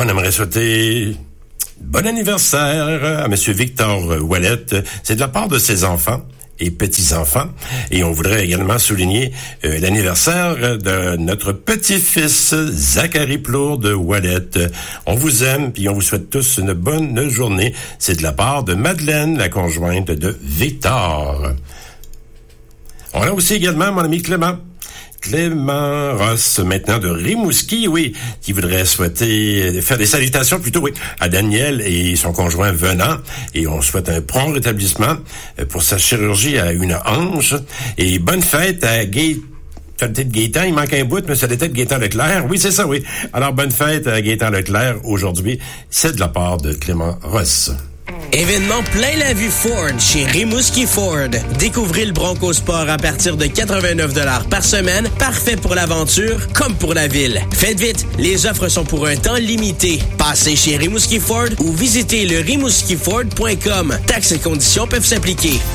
On aimerait souhaiter bon anniversaire à Monsieur Victor Ouellet. C'est de la part de ses enfants et petits-enfants. Et on voudrait également souligner l'anniversaire de notre petit-fils Zachary Plourde Ouellet. On vous aime, puis on vous souhaite tous une bonne journée. C'est de la part de Madeleine, la conjointe de Victor. On a aussi également mon ami Clément Ross, maintenant de Rimouski, oui, qui voudrait souhaiter faire des salutations plutôt, oui, à Daniel et son conjoint Venant. Et on souhaite un prompt rétablissement pour sa chirurgie à une hanche. Et bonne fête à Gaétan, il manque un bout, mais ça doit être Gaétan Leclerc. Oui, c'est ça, oui. Alors, bonne fête à Gaétan Leclerc aujourd'hui. C'est de la part de Clément Ross. Événement plein la vue Ford chez Rimouski Ford. Découvrez le Bronco Sport à partir de 89 $ par semaine. Parfait pour l'aventure comme pour la ville. Faites vite, les offres sont pour un temps limité. Passez chez Rimouski Ford ou visitez le rimouskiford.com. Taxes et conditions peuvent s'appliquer.